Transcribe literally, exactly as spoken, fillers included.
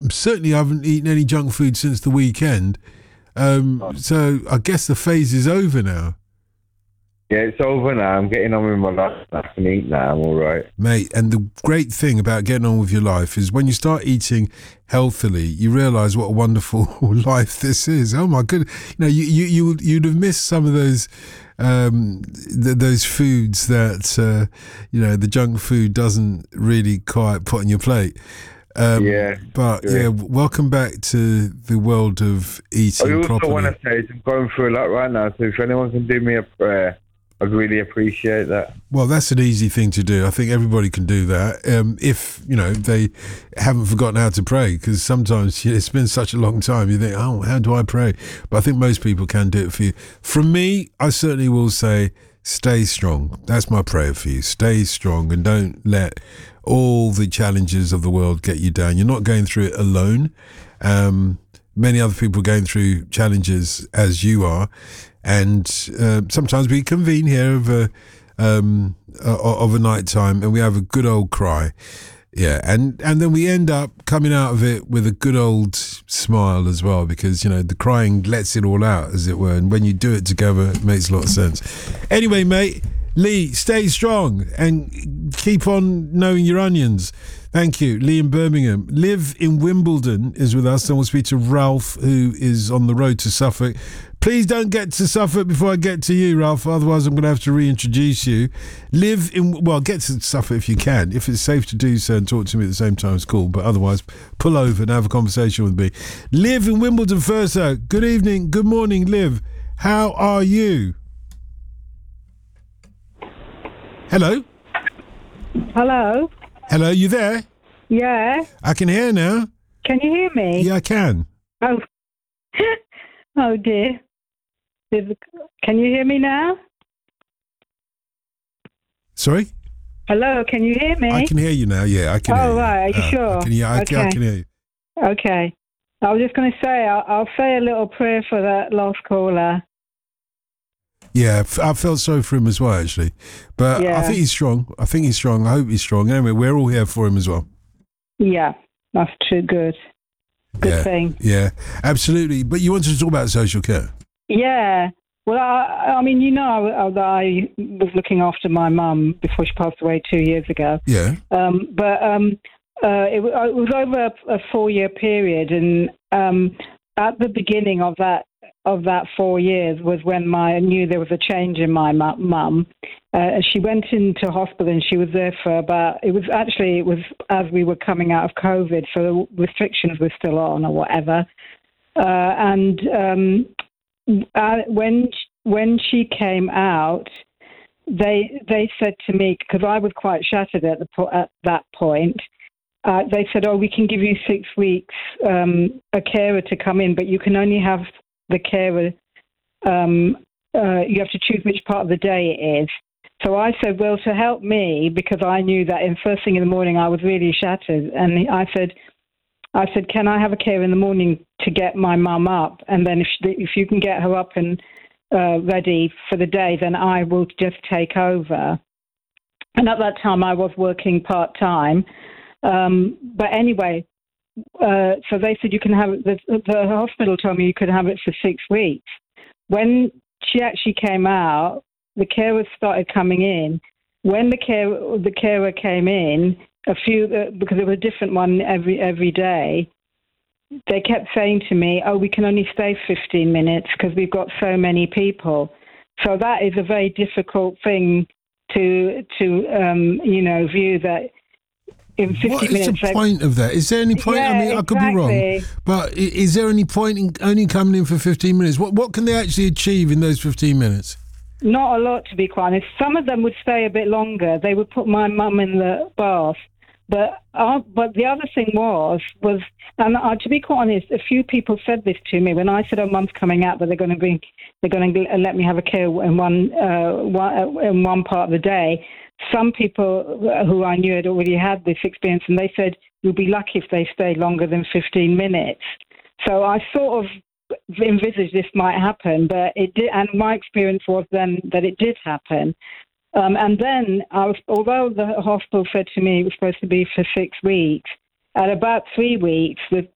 certainly haven't eaten any junk food since the weekend. Um, Oh. So I guess the phase is over now. Yeah, it's over now. I'm getting on with my life. I can eat now. I'm all right. Mate, and the great thing about getting on with your life is when you start eating healthily, you realise what a wonderful life this is. Oh my goodness! You know, you you you would- you'd have missed some of those um, th- those foods that uh, you know the junk food doesn't really quite put on your plate. Um, Yeah, but sure. yeah, welcome back to the world of eating I also properly. want to say I'm going through a lot right now, so if anyone can do me a prayer, I'd really appreciate that. Well, that's an easy thing to do. I think everybody can do that um, if, you know, they haven't forgotten how to pray, because sometimes you know, it's been such a long time. You think, oh, how do I pray? But I think most people can do it for you. From me, I certainly will say, stay strong. That's my prayer for you. Stay strong and don't let all the challenges of the world get you down. You're not going through it alone. Um, many other people are going through challenges as you are. And uh, sometimes we convene here of a, um, uh, of a night time and we have a good old cry. Yeah, and, and then we end up coming out of it with a good old smile as well, because, you know, the crying lets it all out, as it were. And when you do it together, it makes a lot of sense. Anyway, mate, Lee, stay strong and keep on knowing your onions. Thank you. Lee in Birmingham. Liv in Wimbledon is with us, and we'll speak to Ralph, who is on the road to Suffolk. Please don't get to Suffolk before I get to you, Ralph, otherwise I'm going to have to reintroduce you. Live in, well, get to Suffolk if you can. If it's safe to do so and talk to me at the same time, it's cool. But otherwise, pull over and have a conversation with me. Liv in Wimbledon first, though. Good evening, good morning, Liv. How are you? Hello? Hello? Hello, you there? Yeah? I can hear now. Can you hear me? Yeah, I can. Oh, oh dear. Is- Can you hear me now? Sorry? Hello, can you hear me? I can hear you now, yeah, I can Oh, hear you. right, are you Uh, sure? I can, yeah, I, can, I Okay. can hear you. Okay. I was just going to say, I'll, I'll say a little prayer for that last caller. Yeah, f- I felt sorry for him as well, actually. But I Yeah. think he's strong. I think he's strong. I hope he's strong. Anyway, we're all here for him as well. Yeah, that's true. Good. Good yeah. thing. Yeah, absolutely. But you wanted to talk about social care. Yeah. Well, I, I mean, you know, I, I was looking after my mum before she passed away two years ago. Yeah. Um, but um, uh, it, wa- it was over a, a four-year period, and um, at the beginning of that of that four years was when my I knew there was a change in my mu- mum. Uh, she went into hospital, and she was there for about. It was actually it was as we were coming out of COVID, so the restrictions were still on or whatever. Uh, and um, uh, when when she came out, they they said to me, because I was quite shattered at the po- at that point. Uh, they said, "Oh, we can give you six weeks um, a carer to come in, but you can only have the carer. Um, uh, you have to choose which part of the day it is." So I said, "Well, to help me, because I knew that in first thing in the morning I was really shattered," and I said, "I said, can I have a carer in the morning to get my mum up, and then if she, if you can get her up and uh, ready for the day, then I will just take over." And at that time, I was working part time. Um, but anyway, uh, so they said you can have it. The, the hospital told me you could have it for six weeks. When she actually came out, the carers started coming in. When the care the carer came in, a few uh, because there was a different one every every day. They kept saying to me, "Oh, we can only stay fifteen minutes because we've got so many people." So that is a very difficult thing to to um, you know view that. In fifty What is minutes, the they- point of that? Is there any point? Yeah, I mean, I could be wrong, exactly. but i- is there any point in only coming in for fifteen minutes? What what can they actually achieve in those fifteen minutes? Not a lot, to be quite honest. Some of them would stay a bit longer. They would put my mum in the bath. But uh, but the other thing was, was and uh, to be quite honest, a few people said this to me when I said, "Oh, mum's coming out, but they're going to bring, they're going to let me have a care in one, uh, one in one part of the day." Some people who I knew had already had this experience, and they said, "You'll be lucky if they stay longer than fifteen minutes." So I sort of envisaged this might happen, but it did, and my experience was then that it did happen. Um, and then, I was, although the hospital said to me it was supposed to be for six weeks, at about three weeks, the,